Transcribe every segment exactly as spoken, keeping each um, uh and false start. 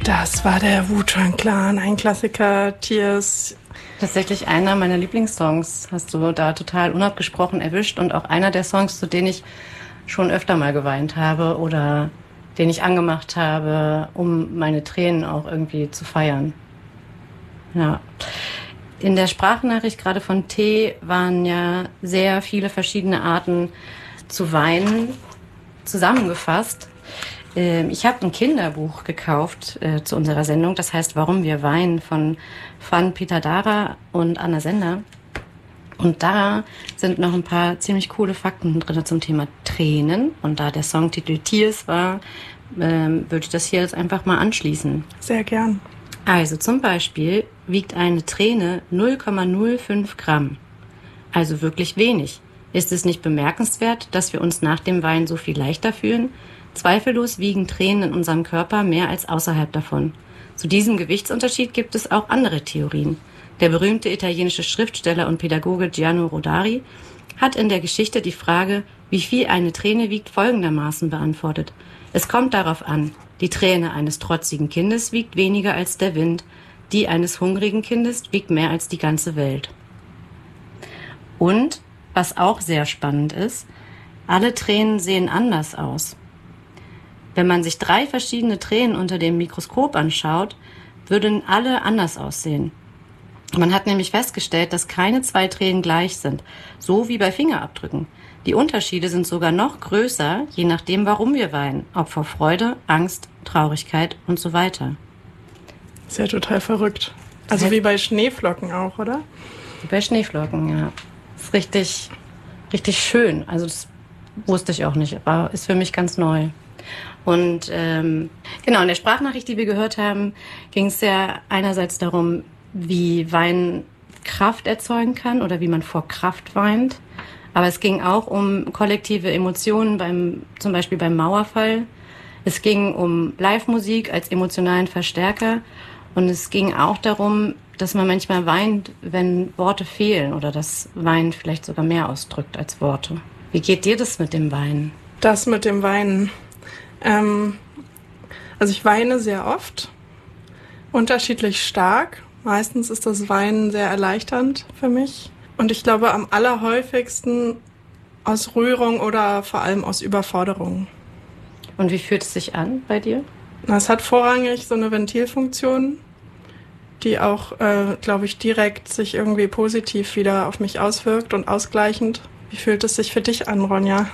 Das war der Wu-Tang Clan, ein Klassiker, Tears. Tatsächlich einer meiner Lieblingssongs hast du da total unabgesprochen erwischt und auch einer der Songs, zu denen ich schon öfter mal geweint habe oder den ich angemacht habe, um meine Tränen auch irgendwie zu feiern. Ja. In der Sprachnachricht gerade von T waren ja sehr viele verschiedene Arten zu weinen zusammengefasst. Ich habe ein Kinderbuch gekauft äh, zu unserer Sendung, das heißt Warum wir weinen, von Van Pitadara und Anna Sender. Und da sind noch ein paar ziemlich coole Fakten drin zum Thema Tränen. Und da der Songtitel Tears war, ähm, würde ich das hier jetzt einfach mal anschließen. Sehr gern. Also zum Beispiel wiegt eine Träne null Komma null fünf Gramm. Also wirklich wenig. Ist es nicht bemerkenswert, dass wir uns nach dem Weinen so viel leichter fühlen? Zweifellos wiegen Tränen in unserem Körper mehr als außerhalb davon. Zu diesem Gewichtsunterschied gibt es auch andere Theorien. Der berühmte italienische Schriftsteller und Pädagoge Gianni Rodari hat in der Geschichte die Frage, wie viel eine Träne wiegt, folgendermaßen beantwortet. Es kommt darauf an, die Träne eines trotzigen Kindes wiegt weniger als der Wind, die eines hungrigen Kindes wiegt mehr als die ganze Welt. Und, was auch sehr spannend ist, alle Tränen sehen anders aus. Wenn man sich drei verschiedene Tränen unter dem Mikroskop anschaut, würden alle anders aussehen. Man hat nämlich festgestellt, dass keine zwei Tränen gleich sind, so wie bei Fingerabdrücken. Die Unterschiede sind sogar noch größer, je nachdem, warum wir weinen, ob vor Freude, Angst, Traurigkeit und so weiter. Ist ja total verrückt. Also wie bei Schneeflocken auch, oder? Wie bei Schneeflocken, ja. Das ist richtig, richtig schön. Also das wusste ich auch nicht, aber ist für mich ganz neu. Und ähm, genau, in der Sprachnachricht, die wir gehört haben, ging es ja einerseits darum, wie Weinen Kraft erzeugen kann oder wie man vor Kraft weint. Aber es ging auch um kollektive Emotionen, beim, zum Beispiel beim Mauerfall. Es ging um Live-Musik als emotionalen Verstärker. Und es ging auch darum, dass man manchmal weint, wenn Worte fehlen oder dass Weinen vielleicht sogar mehr ausdrückt als Worte. Wie geht dir das mit dem Weinen? Das mit dem Weinen. Ähm, also ich weine sehr oft, unterschiedlich stark. Meistens ist das Weinen sehr erleichternd für mich. Und ich glaube am allerhäufigsten aus Rührung oder vor allem aus Überforderung. Und wie fühlt es sich an bei dir? Es hat vorrangig so eine Ventilfunktion, die auch, äh, glaube ich, direkt sich irgendwie positiv wieder auf mich auswirkt und ausgleichend. Wie fühlt es sich für dich an, Ronja?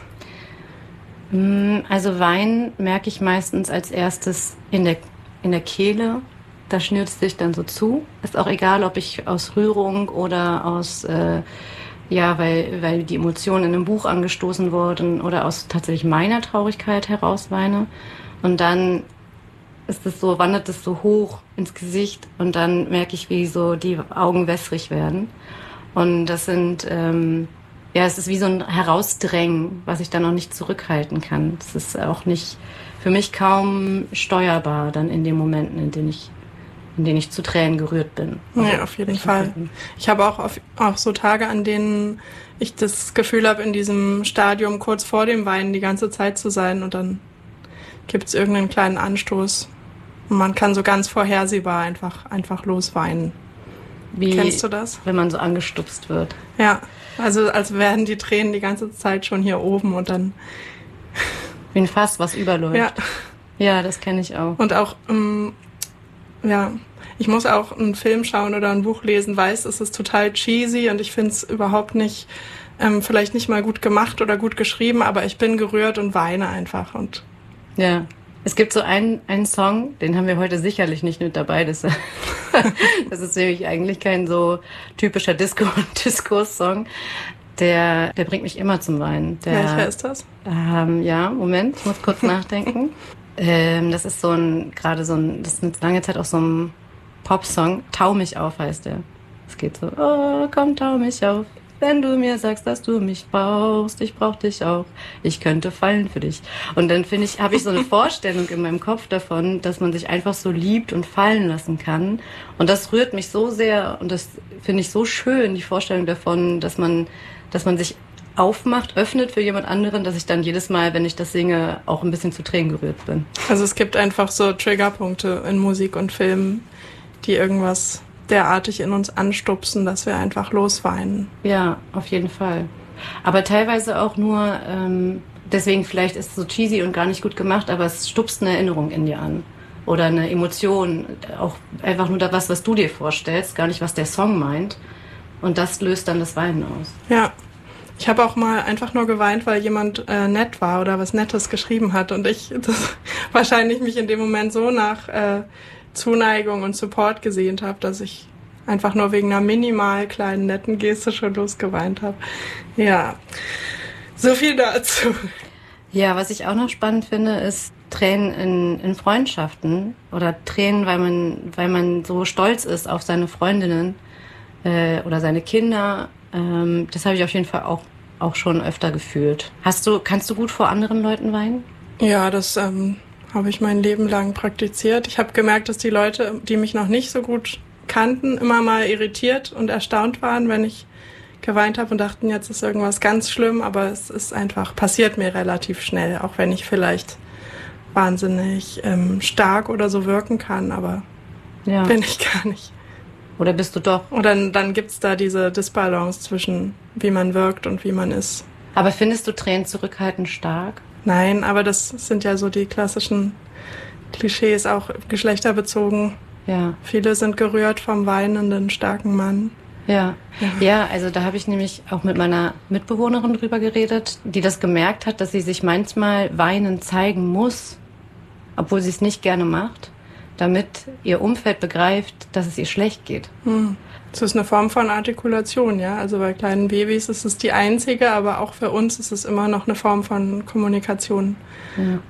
Also Wein merke ich meistens als erstes in der, in der Kehle. Da schnürt es sich dann so zu. Ist auch egal, ob ich aus Rührung oder aus, äh, ja, weil, weil die Emotionen in einem Buch angestoßen wurden oder aus tatsächlich meiner Traurigkeit heraus weine. Und dann ist es so, wandert es so hoch ins Gesicht und dann merke ich, wie so die Augen wässrig werden. Und das sind, ähm, ja, es ist wie so ein Herausdrängen, was ich dann noch nicht zurückhalten kann. Es ist auch nicht, für mich kaum steuerbar dann in den Momenten, in denen ich, in denen ich zu Tränen gerührt bin. Also, ja, auf jeden Fall. Ich habe auch, auf, auch so Tage, an denen ich das Gefühl habe, in diesem Stadium kurz vor dem Weinen die ganze Zeit zu sein und dann gibt es irgendeinen kleinen Anstoß. Und man kann so ganz vorhersehbar einfach, einfach losweinen. Wie, kennst du das? Wenn man so angestupst wird. Ja, also als wären die Tränen die ganze Zeit schon hier oben und dann... Wie ein Fass, was überläuft. Ja, ja, das kenne ich auch. Und auch, ähm, ja, ich muss auch einen Film schauen oder ein Buch lesen, weiß, es ist total cheesy und ich finde es überhaupt nicht, ähm, vielleicht nicht mal gut gemacht oder gut geschrieben, aber ich bin gerührt und weine einfach. Und ja. Es gibt so einen, einen Song, den haben wir heute sicherlich nicht mit dabei. Das, das ist nämlich eigentlich kein so typischer Disco- Disco-Song. Der, der bringt mich immer zum Weinen. Der, welcher ist das? Ähm, ja, Moment, ich muss kurz nachdenken. Ähm, das ist so ein, gerade so ein, das ist eine lange Zeit auch so ein Popsong. Tau mich auf heißt der. Es geht so, oh, komm, tau mich auf. Wenn du mir sagst, dass du mich brauchst, ich brauch dich auch. Ich könnte fallen für dich. Und dann finde ich, habe ich so eine Vorstellung in meinem Kopf davon, dass man sich einfach so liebt und fallen lassen kann. Und das rührt mich so sehr und das finde ich so schön, die Vorstellung davon, dass man, dass man sich aufmacht, öffnet für jemand anderen, dass ich dann jedes Mal, wenn ich das singe, auch ein bisschen zu Tränen gerührt bin. Also es gibt einfach so Triggerpunkte in Musik und Film, die irgendwas derartig in uns anstupsen, dass wir einfach losweinen. Ja, auf jeden Fall. Aber teilweise auch nur, ähm, deswegen vielleicht ist es so cheesy und gar nicht gut gemacht, aber es stupst eine Erinnerung in dir an. Oder eine Emotion, auch einfach nur das, was du dir vorstellst, gar nicht, was der Song meint. Und das löst dann das Weinen aus. Ja. Ich habe auch mal einfach nur geweint, weil jemand äh, nett war oder was Nettes geschrieben hat und ich das wahrscheinlich mich in dem Moment so nach äh, Zuneigung und Support gesehnt habe, dass ich einfach nur wegen einer minimal kleinen netten Geste schon losgeweint habe. Ja, so viel dazu. Ja, was ich auch noch spannend finde, ist Tränen in, in Freundschaften oder Tränen, weil man, weil man so stolz ist auf seine Freundinnen äh, oder seine Kinder. Ähm, das habe ich auf jeden Fall auch, auch schon öfter gefühlt. Hast du, kannst du gut vor anderen Leuten weinen? Ja, das ähm, habe ich mein Leben lang praktiziert. Ich habe gemerkt, dass die Leute, die mich noch nicht so gut kannten, immer mal irritiert und erstaunt waren, wenn ich geweint habe und dachten, jetzt ist irgendwas ganz schlimm, aber es ist einfach, passiert mir relativ schnell, auch wenn ich vielleicht wahnsinnig ähm, stark oder so wirken kann, aber ja. Bin ich gar nicht. Oder bist du doch? Und dann, dann gibt's da diese Disbalance zwischen wie man wirkt und wie man ist. Aber findest du Tränen zurückhaltend stark? Nein, aber das sind ja so die klassischen Klischees, auch geschlechterbezogen. Ja. Viele sind gerührt vom weinenden, starken Mann. Ja, ja, ja, also da habe ich nämlich auch mit meiner Mitbewohnerin drüber geredet, die das gemerkt hat, dass sie sich manchmal weinend zeigen muss, obwohl sie es nicht gerne macht, damit ihr Umfeld begreift, dass es ihr schlecht geht. Hm. Das ist eine Form von Artikulation, ja. Also bei kleinen Babys ist es die einzige, aber auch für uns ist es immer noch eine Form von Kommunikation. Ja.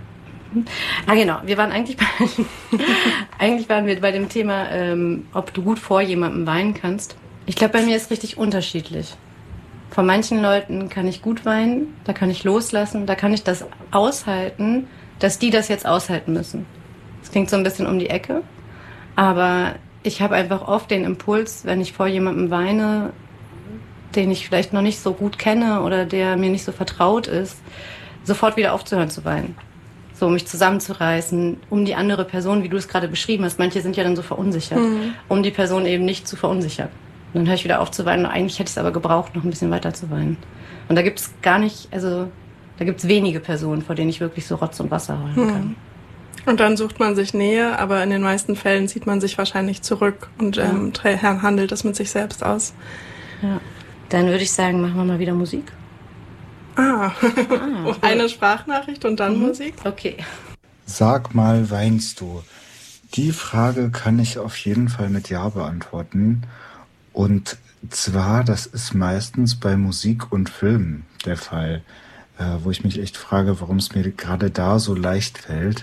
Ah genau, wir waren eigentlich bei, eigentlich waren wir bei dem Thema, ähm, ob du gut vor jemandem weinen kannst. Ich glaube, bei mir ist es richtig unterschiedlich. Von manchen Leuten kann ich gut weinen, da kann ich loslassen, da kann ich das aushalten, dass die das jetzt aushalten müssen. Das klingt so ein bisschen um die Ecke, aber ich habe einfach oft den Impuls, wenn ich vor jemandem weine, den ich vielleicht noch nicht so gut kenne oder der mir nicht so vertraut ist, sofort wieder aufzuhören zu weinen. So, mich zusammenzureißen, um die andere Person, wie du es gerade beschrieben hast, manche sind ja dann so verunsichert, mhm. um die Person eben nicht zu verunsichern. Und dann höre ich wieder auf zu weinen. Eigentlich hätte ich es aber gebraucht, noch ein bisschen weiter zu weinen. Und da gibt es gar nicht, also da gibt es wenige Personen, vor denen ich wirklich so Rotz und Wasser heulen kann. Hm. Und dann sucht man sich Nähe, aber in den meisten Fällen zieht man sich wahrscheinlich zurück und ja. ähm, handelt es mit sich selbst aus. Ja. Dann würde ich sagen, machen wir mal wieder Musik. Ah, ah eine Sprachnachricht und dann mhm. Musik? Okay. Sag mal, weinst du? Die Frage kann ich auf jeden Fall mit Ja beantworten. Und zwar, das ist meistens bei Musik und Film der Fall, äh, wo ich mich echt frage, warum es mir gerade da so leicht fällt.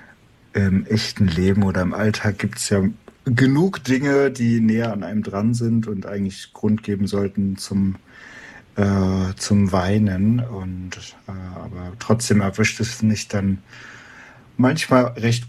Im echten Leben oder im Alltag gibt es ja genug Dinge, die näher an einem dran sind und eigentlich Grund geben sollten zum, äh, zum Weinen. Und äh, aber trotzdem erwischt es mich dann manchmal recht